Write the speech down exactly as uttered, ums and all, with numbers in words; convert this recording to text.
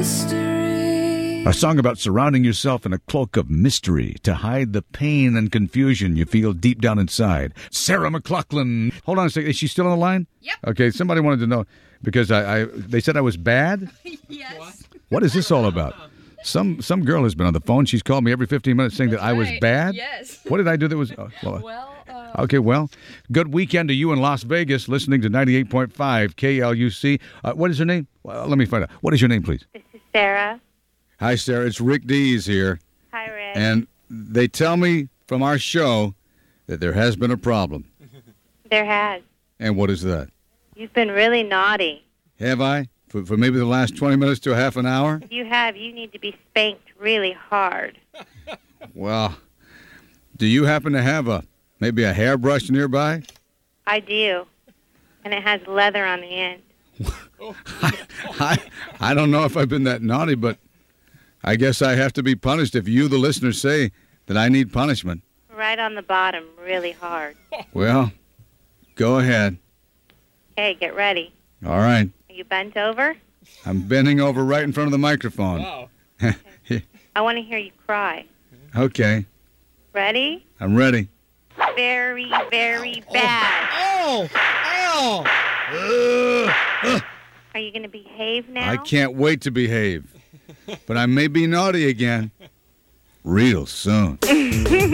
mystery. A song about surrounding yourself in a cloak of mystery to hide the pain and confusion you feel deep down inside. Sarah McLachlan. Hold on a second. Is she still on the line? Yep. Okay, somebody wanted to know because I, I they said I was bad. Yes. What? What is this all about? Some some girl has been on the phone. She's called me every fifteen minutes saying That's that I was right. bad. Yes. What did I do that was... Uh, well, Well, uh, okay, well, good weekend to you in Las Vegas listening to ninety-eight point five K L U C. Uh, what is her name? Well, let me find out. What is your name, please? This is Sarah. Hi, Sarah. It's Rick Dees here. Hi, Rick. And they tell me from our show that there has been a problem. There has. And what is that? You've been really naughty. Have I? For, for maybe the last twenty minutes to a half an hour? You have. You need to be spanked really hard. Well, do you happen to have a maybe a hairbrush nearby? I do. And it has leather on the end. I, I, I don't know if I've been that naughty, but I guess I have to be punished if you, the listener, say that I need punishment. Right on the bottom, really hard. Well, go ahead. Hey, get ready. All right. Are you bent over? I'm bending over right in front of the microphone. Wow. I want to hear you cry. Okay. Ready? I'm ready. Very, very bad. Oh! Ow! Are you going to behave now? I can't wait to behave. But I may be naughty again real soon.